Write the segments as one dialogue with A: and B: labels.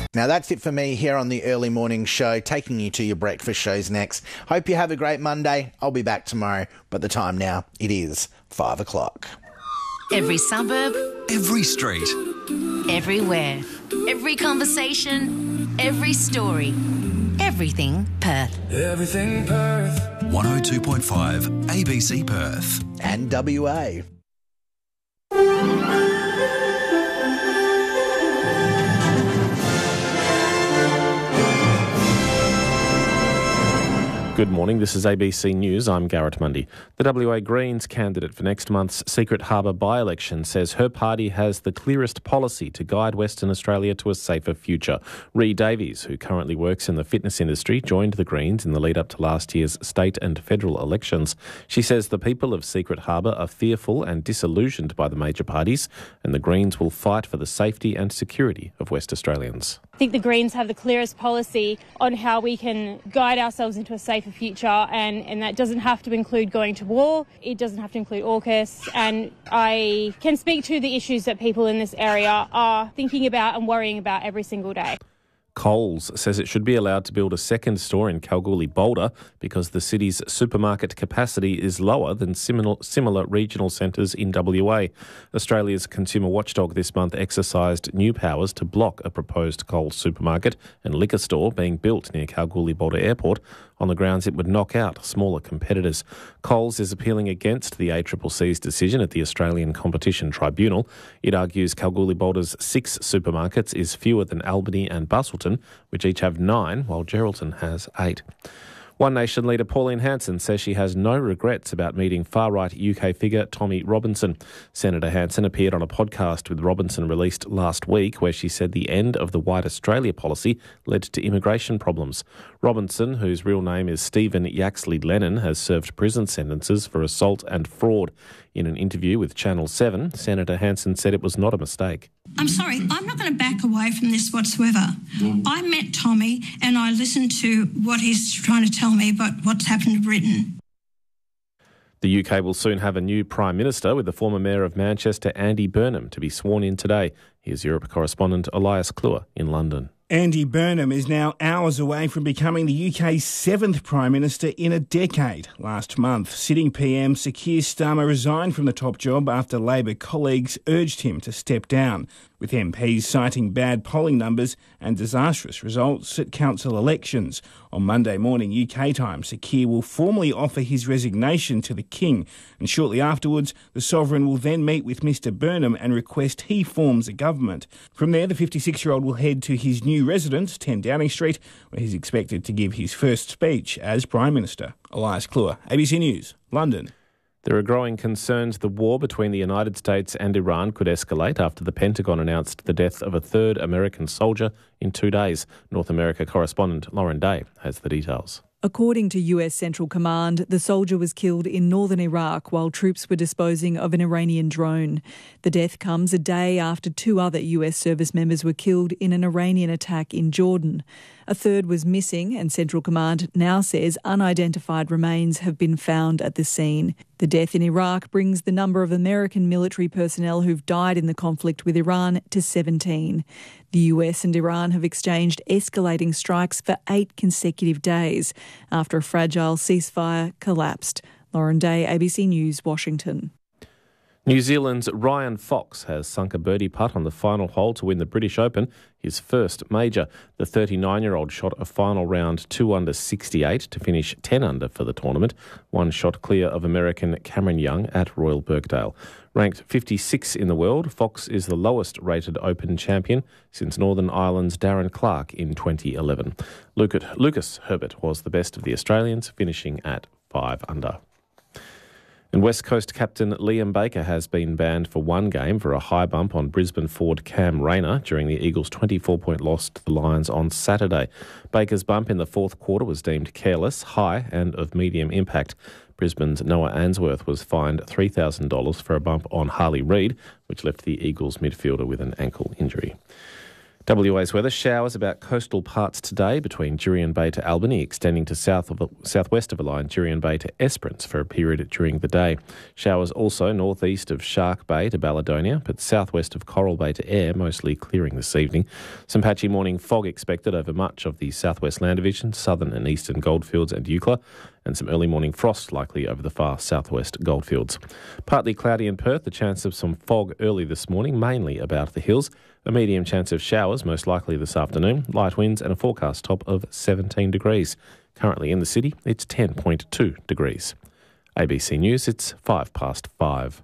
A: Now that's it for me here on the Early Morning Show, taking you to your breakfast shows next. Hope you have a great Monday. I'll be back tomorrow, but the time now, it is 5 o'clock.
B: Every suburb,
C: Every street.
B: everywhere, every conversation, every story, everything Perth.
C: Everything Perth. 102.5 ABC Perth.
A: And WA.
D: Good morning, this is ABC News. I'm Garrett Mundy. The WA Greens candidate for next month's Secret Harbour by-election says her party has the clearest policy to guide Western Australia to a safer future. Ree Davies, who currently works in the fitness industry, joined the Greens in the lead-up to last year's state and federal elections. She says the people of Secret Harbour are fearful and disillusioned by the major parties, and the Greens will fight for the safety and security of West Australians.
E: I think the Greens have the clearest policy on how we can guide ourselves into a safer future, and that doesn't have to include going to war, it doesn't have to include AUKUS, and I can speak to the issues that people in this area are thinking about and worrying about every single day.
D: Coles says it should be allowed to build a second store in Kalgoorlie-Boulder because the city's supermarket capacity is lower than similar regional centres in WA. Australia's consumer watchdog this month exercised new powers to block a proposed Coles supermarket and liquor store being built near Kalgoorlie-Boulder Airport on the grounds it would knock out smaller competitors. Coles is appealing against the ACCC's decision at the Australian Competition Tribunal. It argues Kalgoorlie-Boulder's 6 supermarkets is fewer than Albany and Busselton, which each have 9, while Geraldton has 8. One Nation leader Pauline Hanson says she has no regrets about meeting far-right UK figure Tommy Robinson. Senator Hanson appeared on a podcast with Robinson released last week where she said the end of the White Australia policy led to immigration problems. Robinson, whose real name is Stephen Yaxley Lennon, has served prison sentences for assault and fraud. In an interview with Channel 7, Senator Hanson said it was not a mistake.
F: I'm sorry, I'm not going to back away from this whatsoever. I met Tommy and I listened to what he's trying to tell me about what's happened to Britain.
D: The UK will soon have a new Prime Minister, with the former Mayor of Manchester, Andy Burnham, to be sworn in today. Here's Europe correspondent Elias Kluwer in London.
G: Andy Burnham is now hours away from becoming the UK's 7th Prime Minister in a decade. Last month, sitting PM Sir Keir Starmer resigned from the top job after Labor colleagues urged him to step down, with MPs citing bad polling numbers and disastrous results at council elections. On Monday morning UK time, Sir Keir will formally offer his resignation to the King, and shortly afterwards, the Sovereign will then meet with Mr Burnham and request he forms a government. From there, the 56-year-old will head to his new residence, 10 Downing Street, where he's expected to give his first speech as Prime Minister. Elias Kluwer, ABC News, London.
D: There are growing concerns the war between the United States and Iran could escalate after the Pentagon announced the death of a 3rd American soldier in 2 days. North America correspondent Lauren Day has the details.
H: According to US Central Command, the soldier was killed in northern Iraq while troops were disposing of an Iranian drone. The death comes a day after 2 other US service members were killed in an Iranian attack in Jordan. A third was missing, and Central Command now says unidentified remains have been found at the scene. The death in Iraq brings the number of American military personnel who've died in the conflict with Iran to 17. The US and Iran have exchanged escalating strikes for 8 consecutive days after a fragile ceasefire collapsed. Lauren Day, ABC News, Washington.
D: New Zealand's Ryan Fox has sunk a birdie putt on the final hole to win the British Open, his first major. The 39-year-old shot a final round 2 under 68 to finish 10 under for the tournament, 1 shot clear of American Cameron Young at Royal Birkdale. Ranked 56 in the world, Fox is the lowest-rated Open champion since Northern Ireland's Darren Clarke in 2011. Lucas Herbert was the best of the Australians, finishing at 5 under. And West Coast captain Liam Baker has been banned for 1 game for a high bump on Brisbane forward Cam Rayner during the Eagles' 24-point loss to the Lions on Saturday. Baker's bump in the 4th quarter was deemed careless, high and of medium impact. Brisbane's Noah Answorth was fined $3,000 for a bump on Harley Reid, which left the Eagles midfielder with an ankle injury. WA's weather: showers about coastal parts today between Jurien Bay to Albany, extending to southwest of the line, Jurien Bay to Esperance for a period during the day. Showers also northeast of Shark Bay to Baladonia, but southwest of Coral Bay to Ayr, mostly clearing this evening. Some patchy morning fog expected over much of the southwest land division, southern and eastern goldfields and Eucla, and some early morning frost likely over the far southwest goldfields. Partly cloudy in Perth, the chance of some fog early this morning, mainly about the hills. A medium chance of showers, most likely this afternoon. Light winds and a forecast top of 17 degrees. Currently in the city, it's 10.2 degrees. ABC News, it's 5:05.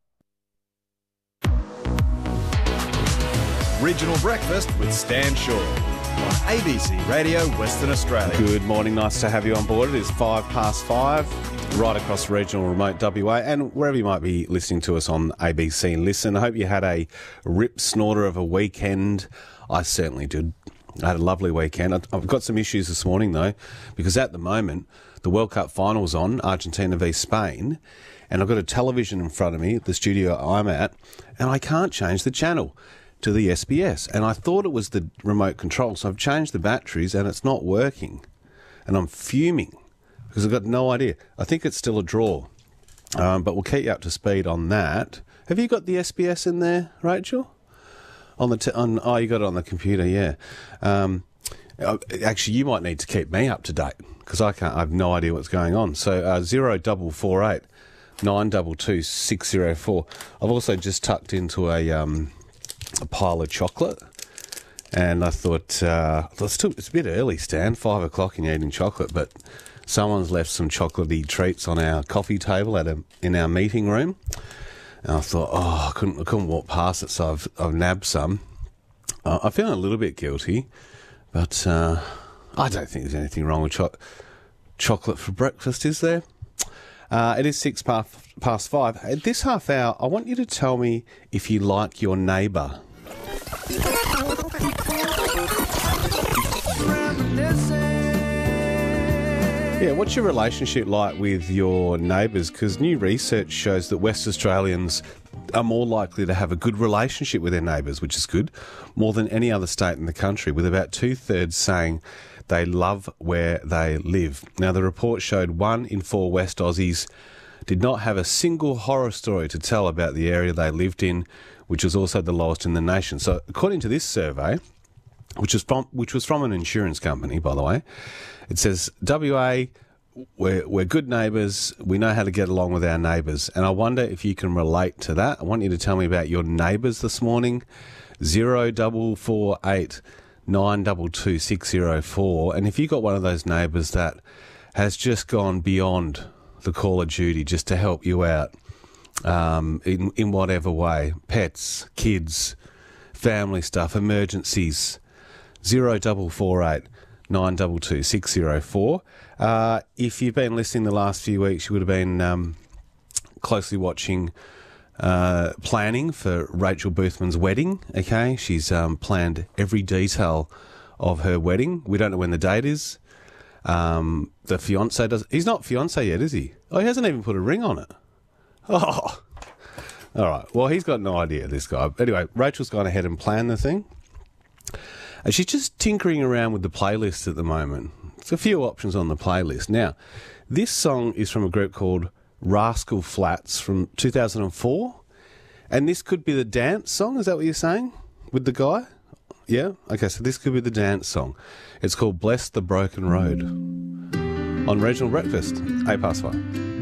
I: Regional Breakfast with Stan Shaw on ABC Radio Western Australia.
J: Good morning, nice to have you on board. It is 5:05, right across regional remote WA and wherever you might be listening to us on ABC Listen. I hope you had a rip snorter of a weekend. I certainly did. I had a lovely weekend. I've got some issues this morning though, because at the moment the World Cup final's on, Argentina v Spain, and I've got a television in front of me, the studio I'm at, and I can't change the channel to the SBS, and I thought it was the remote control, so I've changed the batteries and it's not working, and I'm fuming because I've got no idea. I think it's still a draw, but we'll keep you up to speed on that. Have you got the SBS in there, Rachel? Oh, you got it on the computer, yeah. Actually, you might need to keep me up to date because I have no idea what's going on. So 0448 922 604. I've also just tucked into a pile of chocolate, and I thought it's a bit early, Stan, 5 o'clock and you're eating chocolate, but someone's left some chocolatey treats on our coffee table in our meeting room, and I thought, I couldn't walk past it, so I've nabbed some. I'm feeling a little bit guilty, but I don't think there's anything wrong with chocolate for breakfast, is there? It is 5:06. At this half hour, I want you to tell me if you like your neighbour. Yeah, what's your relationship like with your neighbours? Because new research shows that West Australians are more likely to have a good relationship with their neighbours, which is good, more than any other state in the country, with about 2/3 saying they love where they live. Now, the report showed 1 in 4 West Aussies did not have a single horror story to tell about the area they lived in, which was also the lowest in the nation. So, according to this survey, which was from an insurance company, by the way, it says, WA, we're good neighbours, we know how to get along with our neighbours. And I wonder if you can relate to that. I want you to tell me about your neighbours this morning. 0448 922 604. And if you've got one of those neighbours that has just gone beyond the call of duty just to help you out in whatever way, pets, kids, family stuff, emergencies, 0448 922 604. If you've been listening the last few weeks, you would have been closely watching planning for Rachel Boothman's wedding. Okay, she's planned every detail of her wedding. We don't know when the date is. The fiance does. He's not fiance yet, is he? Oh, he hasn't even put a ring on it. Oh, all right. Well, he's got no idea, this guy. Anyway, Rachel's gone ahead and planned the thing, and she's just tinkering around with the playlist at the moment. There's a few options on the playlist. Now, this song is from a group called Rascal Flatts from 2004, and this could be the dance song. Is that what you're saying with the guy? Yeah? Okay, so this could be the dance song. It's called Bless the Broken Road on Regional Breakfast, 5:08.